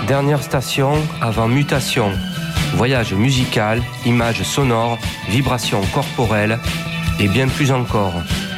Dernière station avant mutation. Voyage musical, images sonores, vibrations corporelles et bien plus encore.